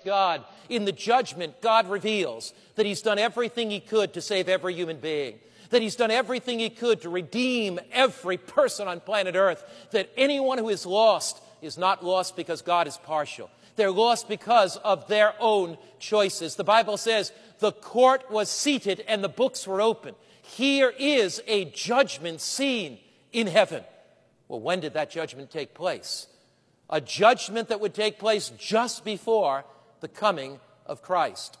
God. In the judgment, God reveals that he's done everything he could to save every human being, that he's done everything he could to redeem every person on planet Earth, that anyone who is lost is not lost because God is partial. They're lost because of their own choices. The Bible says the court was seated and the books were open. Here is a judgment scene in heaven. Well, when did that judgment take place? A judgment that would take place just before the coming of Christ.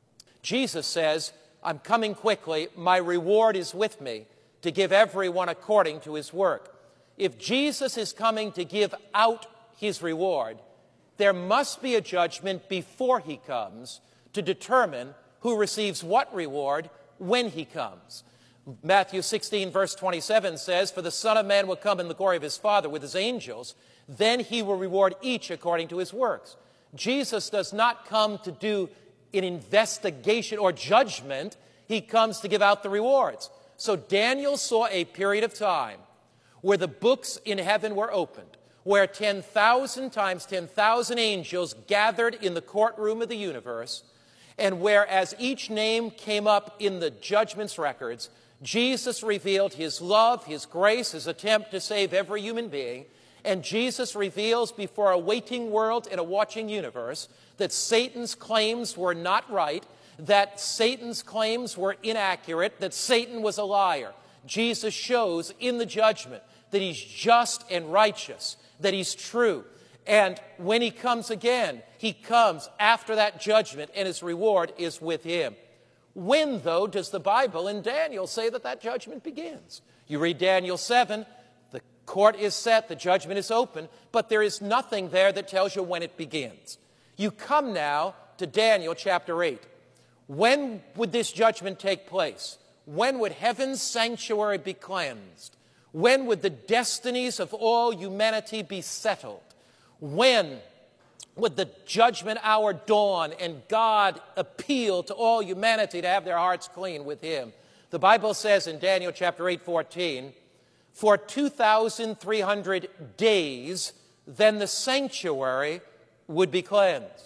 Jesus says, I'm coming quickly. My reward is with me to give everyone according to his work. If Jesus is coming to give out his reward, there must be a judgment before he comes to determine who receives what reward when he comes. Matthew 16, verse 27 says, For the Son of Man will come in the glory of his Father with his angels. Then he will reward each according to his works. Jesus does not come to do an investigation or judgment. He comes to give out the rewards. So Daniel saw a period of time where the books in heaven were opened, where 10,000 times 10,000 angels gathered in the courtroom of the universe, and where as each name came up in the judgment's records, Jesus revealed his love, his grace, his attempt to save every human being, and Jesus reveals before a waiting world and a watching universe that Satan's claims were not right, that Satan's claims were inaccurate, that Satan was a liar. Jesus shows in the judgment that he's just and righteous, that he's true. And when he comes again, he comes after that judgment, and his reward is with him. When, though, does the Bible in Daniel say that that judgment begins? You read Daniel 7, the court is set, the judgment is open, but there is nothing there that tells you when it begins. You come now to Daniel chapter 8. When would this judgment take place? When would heaven's sanctuary be cleansed? When would the destinies of all humanity be settled? When would the judgment hour dawn and God appeal to all humanity to have their hearts clean with him? The Bible says in Daniel chapter 8:14, for 2,300 days, then the sanctuary would be cleansed.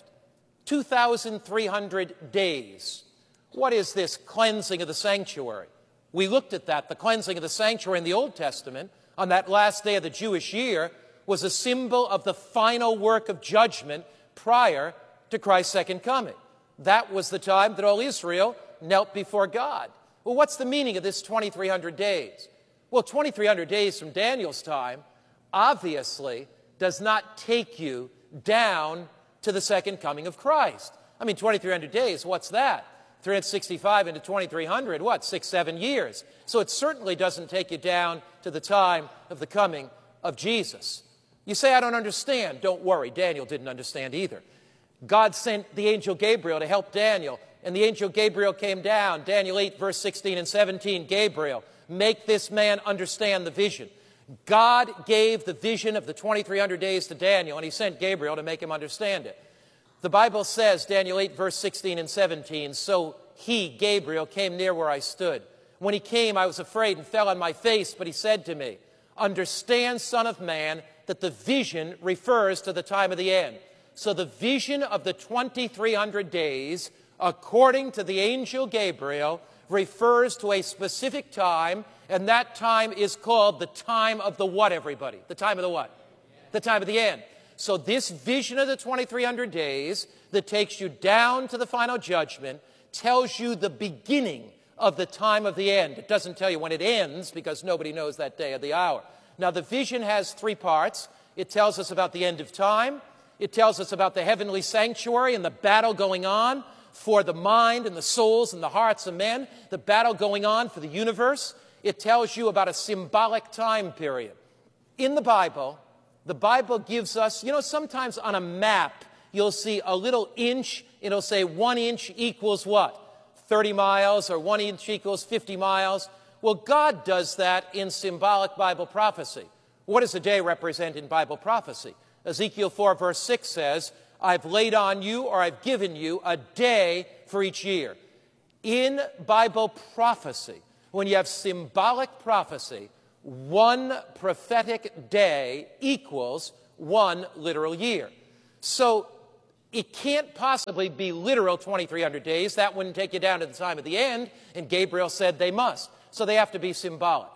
2,300 days. What is this cleansing of the sanctuary? We looked at that. The cleansing of the sanctuary in the Old Testament on that last day of the Jewish year was a symbol of the final work of judgment prior to Christ's second coming. That was the time that all Israel knelt before God. Well, what's the meaning of this 2,300 days? Well, 2,300 days from Daniel's time obviously does not take you down to the second coming of Christ. I mean, 2,300 days, what's that? 365 into 2,300, what, 6-7 years? So it certainly doesn't take you down to the time of the coming of Jesus. You say, I don't understand. Don't worry, Daniel didn't understand either. God sent the angel Gabriel to help Daniel, and the angel Gabriel came down. Daniel 8, verse 16 and 17, Gabriel, make this man understand the vision. God gave the vision of the 2,300 days to Daniel, and he sent Gabriel to make him understand it. The Bible says, Daniel 8, verse 16 and 17, so he, Gabriel, came near where I stood. When he came, I was afraid and fell on my face, but he said to me, understand, Son of Man, that the vision refers to the time of the end. So the vision of the 2,300 days, according to the angel Gabriel, refers to a specific time, and that time is called the time of the what, everybody? The time of the what? The time of the end. So this vision of the 2,300 days that takes you down to the final judgment tells you the beginning of the time of the end. It doesn't tell you when it ends because nobody knows that day or the hour. Now, the vision has three parts. It tells us about the end of time. It tells us about the heavenly sanctuary and the battle going on for the mind and the souls and the hearts of men, the battle going on for the universe. It tells you about a symbolic time period. In the Bible gives us, you know, sometimes on a map, you'll see a little inch. It'll say 1 inch equals what? 30 miles, or 1 inch equals 50 miles. Well, God does that in symbolic Bible prophecy. What does a day represent in Bible prophecy? Ezekiel 4, verse 6 says, I've laid on you, or I've given you, a day for each year. In Bible prophecy, when you have symbolic prophecy, 1 prophetic day equals 1 literal year. So it can't possibly be literal 2,300 days. That wouldn't take you down to the time of the end, and Gabriel said they must. So they have to be symbolic.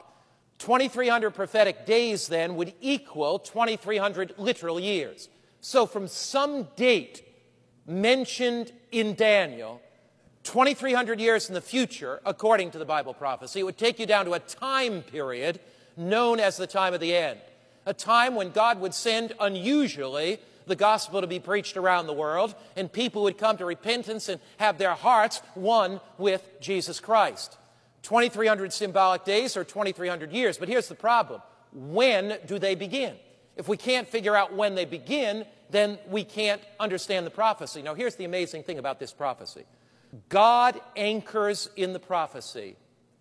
2,300 prophetic days, then, would equal 2,300 literal years. So from some date mentioned in Daniel, 2,300 years in the future, according to the Bible prophecy, it would take you down to a time period known as the time of the end, a time when God would send, unusually, the gospel to be preached around the world, and people would come to repentance and have their hearts won with Jesus Christ. 2,300 symbolic days or 2,300 years. But here's the problem. When do they begin? If we can't figure out when they begin, then we can't understand the prophecy. Now, here's the amazing thing about this prophecy. God anchors in the prophecy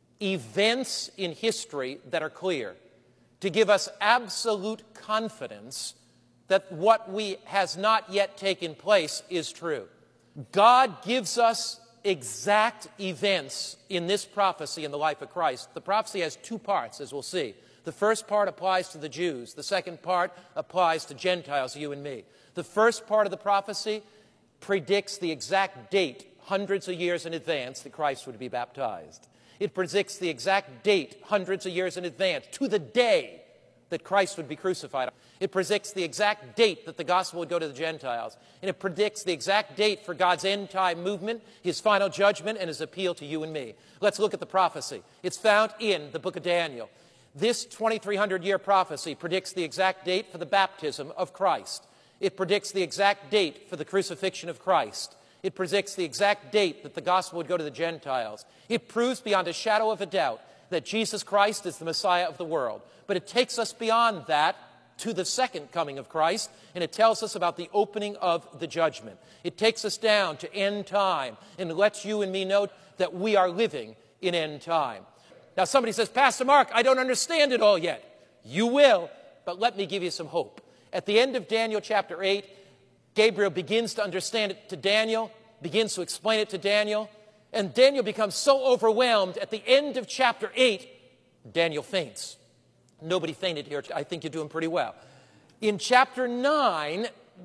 events in history that are clear to give us absolute confidence that what has not yet taken place is true. God gives us exact events in this prophecy in the life of Christ. The prophecy has two parts, as we'll see. The first part applies to the Jews. The second part applies to Gentiles, you and me. The first part of the prophecy predicts the exact date, hundreds of years in advance, that Christ would be baptized. It predicts the exact date, hundreds of years in advance, to the day that Christ would be crucified. It predicts the exact date that the gospel would go to the Gentiles. And it predicts the exact date for God's end-time movement, his final judgment, and his appeal to you and me. Let's look at the prophecy. It's found in the book of Daniel. This 2,300-year prophecy predicts the exact date for the baptism of Christ. It predicts the exact date for the crucifixion of Christ. It predicts the exact date that the gospel would go to the Gentiles. It proves beyond a shadow of a doubt that Jesus Christ is the Messiah of the world. But it takes us beyond that to the second coming of Christ, and it tells us about the opening of the judgment. It takes us down to end time and lets you and me know that we are living in end time. Now somebody says, Pastor Mark, I don't understand it all yet. You will, but let me give you some hope. At the end of Daniel chapter 8, Gabriel begins to understand it to Daniel, begins to explain it to Daniel, and Daniel becomes so overwhelmed at the end of chapter 8, Daniel faints. Nobody fainted here. I think you're doing pretty well. In chapter 9,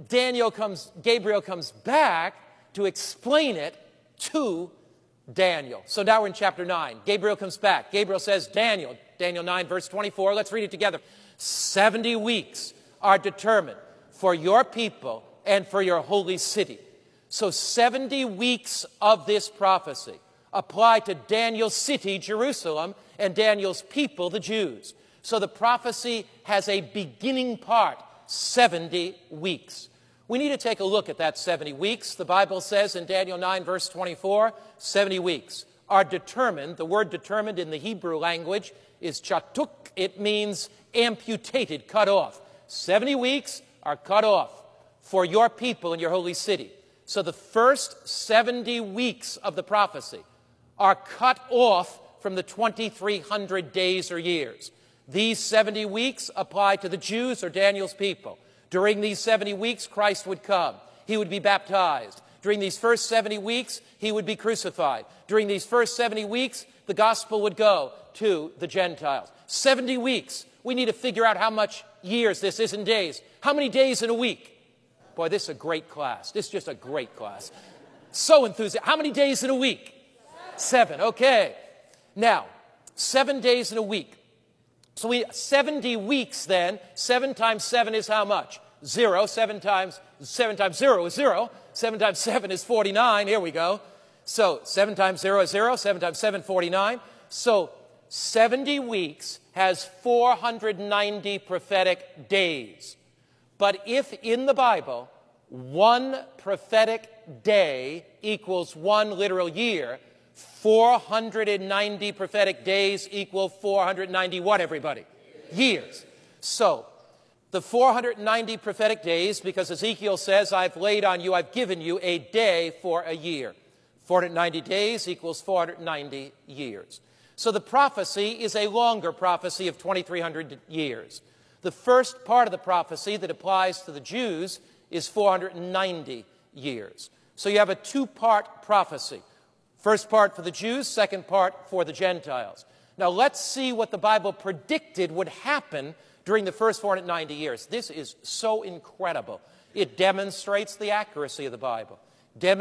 Gabriel comes back to explain it to Daniel. So now we're in chapter 9. Gabriel comes back. Gabriel says, Daniel 9, verse 24. Let's read it together. 70 weeks are determined for your people and for your holy city. So 70 weeks of this prophecy apply to Daniel's city, Jerusalem, and Daniel's people, the Jews. So the prophecy has a beginning part, 70 weeks. We need to take a look at that 70 weeks. The Bible says in Daniel 9, verse 24, 70 weeks are determined. The word determined in the Hebrew language is chatuk. It means amputated, cut off. 70 weeks are cut off for your people and your holy city. So the first 70 weeks of the prophecy are cut off from the 2,300 days or years. These 70 weeks apply to the Jews or Daniel's people. During these 70 weeks, Christ would come. He would be baptized. During these first 70 weeks, he would be crucified. During these first 70 weeks, the gospel would go to the Gentiles. 70 weeks. We need to figure out how much years this is in days. How many days in a week? Boy, this is a great class. This is just a great class. So enthusiastic. How many days in a week? 7. Okay. Now, 7 days in a week. So 70 weeks then, 7 times 7 is how much? 0. 7 times 0 is 0. 7 times 7 is 49. Here we go. So 7 times 0 is 0. 7 times 7, 49. So 70 weeks has 490 prophetic days. But if in the Bible, one prophetic day equals one literal year, 490 prophetic days equal 490 what, everybody? Years. So, the 490 prophetic days, because Ezekiel says, I've laid on you, I've given you a day for a year. 490 days equals 490 years. So the prophecy is a longer prophecy of 2,300 years. The first part of the prophecy that applies to the Jews is 490 years. So you have a two-part prophecy. First part for the Jews, second part for the Gentiles. Now let's see what the Bible predicted would happen during the first 490 years. This is so incredible. It demonstrates the accuracy of the Bible.